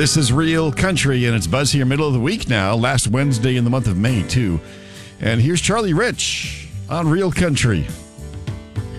This is Real Country, and it's Buzz here, middle of the week now, last Wednesday in the month of May, too. And here's Charlie Rich on Real Country.